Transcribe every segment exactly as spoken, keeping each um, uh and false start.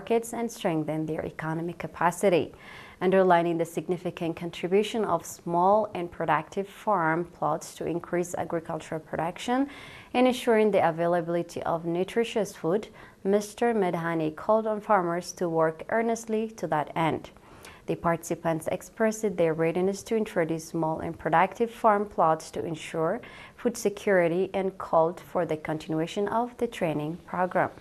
markets and strengthen their economic capacity, underlining the significant contribution of small and productive farm plots to increase agricultural production and ensuring the availability of nutritious food. Mister Medhani called on farmers to work earnestly to that end. The participants expressed their readiness to introduce small and productive farm plots to ensure food security and called for the continuation of the training program.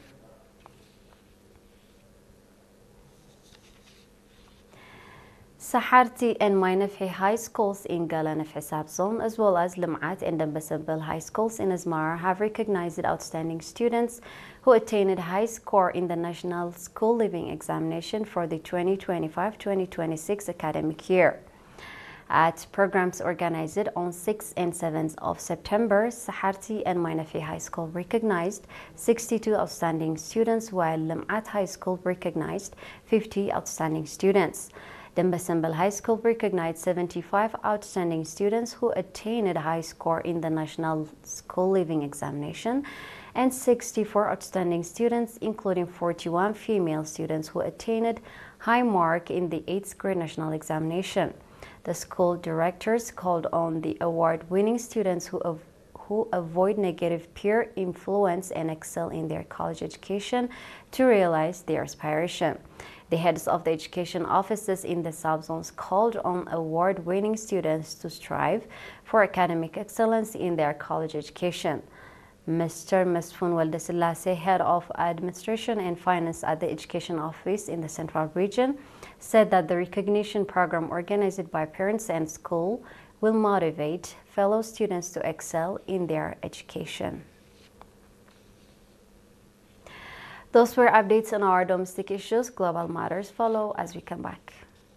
Saharti and Mainafhi High Schools in Galanafhi Zone, as well as Lim'at and Dambasambal High Schools in Asmara, have recognized outstanding students who attained high score in the National School Living Examination for the twenty twenty-five twenty twenty-six academic year. At programs organized on sixth and seventh of September, Saharti and Mainafhi High School recognized sixty-two outstanding students, while Lim'at High School recognized fifty outstanding students. Dambasambal High School recognized seventy-five outstanding students who attained a high score in the National School Living Examination and sixty-four outstanding students, including forty-one female students who attained high mark in the eighth grade national examination. The school directors called on the award-winning students who, av who avoid negative peer influence and excel in their college education to realize their aspiration. The heads of the education offices in the subzones called on award-winning students to strive for academic excellence in their college education. Mister Masfoon Waldasilase, head of administration and finance at the education office in the central region, said that the recognition program organized by parents and school will motivate fellow students to excel in their education. Those were updates on our domestic issues. Global matters follow as we come back.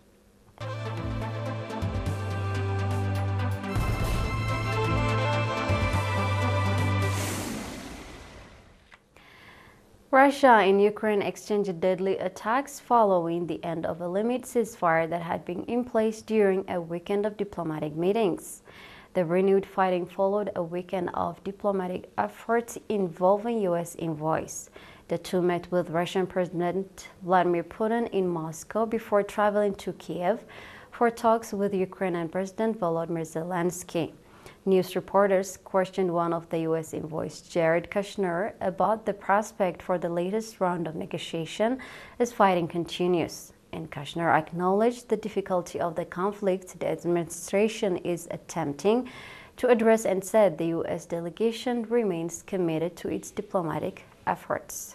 Russia and Ukraine exchanged deadly attacks following the end of a limited ceasefire that had been in place during a weekend of diplomatic meetings. The renewed fighting followed a weekend of diplomatic efforts involving U S envoys. The two met with Russian President Vladimir Putin in Moscow before traveling to Kiev for talks with Ukrainian President Volodymyr Zelensky. News reporters questioned one of the U S envoys, Jared Kushner, about the prospect for the latest round of negotiation as fighting continues. And Kushner acknowledged the difficulty of the conflict the administration is attempting to address and said the U S delegation remains committed to its diplomatic efforts.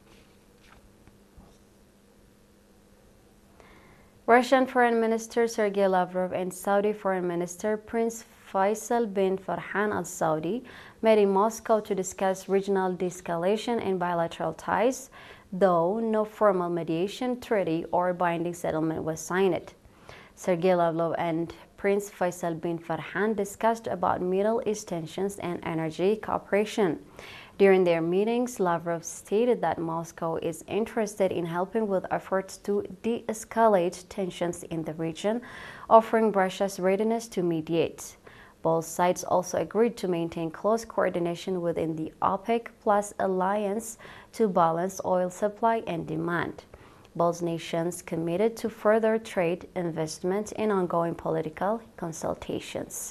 Russian Foreign Minister Sergei Lavrov and Saudi Foreign Minister Prince Faisal bin Farhan Al Saudi met in Moscow to discuss regional de-escalation and bilateral ties, though no formal mediation treaty or binding settlement was signed. Sergei Lavrov and Prince Faisal bin Farhan discussed about Middle East tensions and energy cooperation. During their meetings, Lavrov stated that Moscow is interested in helping with efforts to de-escalate tensions in the region, offering Russia's readiness to mediate. Both sides also agreed to maintain close coordination within the OPEC Plus alliance to balance oil supply and demand. Both nations committed to further trade, investment, and ongoing political consultations.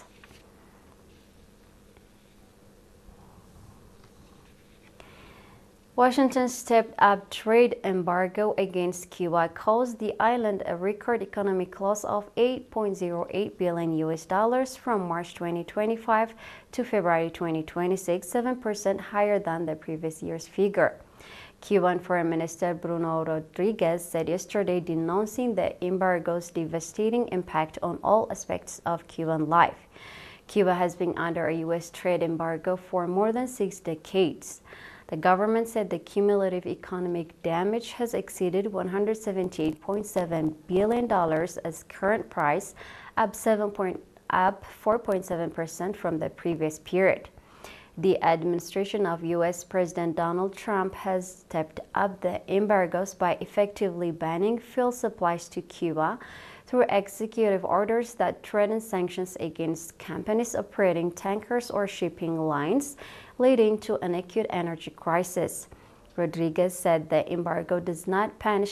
Washington's stepped-up trade embargo against Cuba caused the island a record economic loss of eight point zero eight billion U S dollars from March twenty twenty-five to February twenty twenty-six, seven percent higher than the previous year's figure. Cuban Foreign Minister Bruno Rodriguez said yesterday, denouncing the embargo's devastating impact on all aspects of Cuban life. Cuba has been under a U S trade embargo for more than six decades. The government said the cumulative economic damage has exceeded one hundred seventy-eight point seven billion dollars as current price, up seven point, up four point seven percent from the previous period. The administration of U S President Donald Trump has stepped up the embargoes by effectively banning fuel supplies to Cuba through executive orders that threaten sanctions against companies operating tankers or shipping lines, leading to an acute energy crisis. Rodriguez said the embargo does not punish